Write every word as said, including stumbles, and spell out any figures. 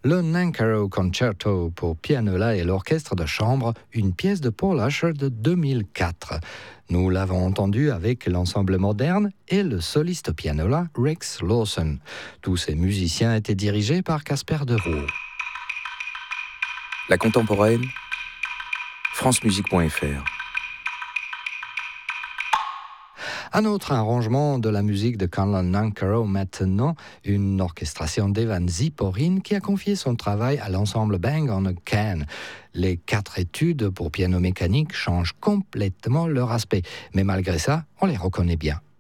le Nankaro Concerto pour pianola et l'orchestre de chambre, une pièce de Paul Usher de deux mille quatre. Nous l'avons entendu avec l'ensemble moderne et le soliste pianola Rex Lawson. Tous ces musiciens étaient dirigés par Casper de Roux. La contemporaine, france musique point f r. Un autre arrangement de la musique de Conlon Nankaro maintenant, une orchestration d'Evan Ziporyn qui a confié son travail à l'ensemble Bang on a Can. Les quatre études pour piano mécanique changent complètement leur aspect, mais malgré ça, on les reconnaît bien.